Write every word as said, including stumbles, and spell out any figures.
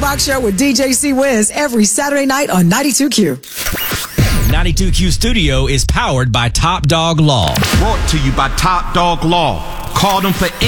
Rock Show with D J C Wiz every Saturday night on ninety-two Q. ninety-two Q Studio is powered by Top Dog Law. Brought to you by Top Dog Law. Call them for